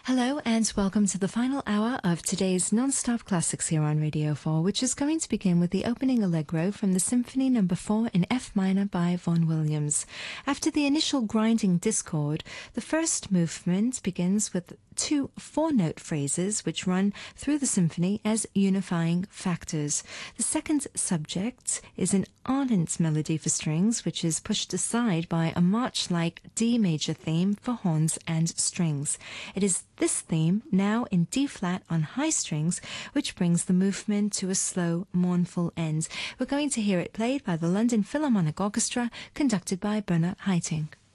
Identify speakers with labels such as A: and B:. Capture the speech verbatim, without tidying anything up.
A: Hello and welcome to the final hour of today's non-stop classics here on Radio four, which is going to begin with the opening allegro from the Symphony Number four in F minor by Vaughan Williams. After the initial grinding discord, the first movement begins with two four-note phrases which run through the symphony as unifying factors. The second subject is an ardent melody for strings, which is pushed aside by a march-like D major theme for horns and strings. It is this theme, now in D-flat on high strings, which brings the movement to a slow, mournful end. We're going to hear it played by the London Philharmonic Orchestra, conducted by Bernard Haitink.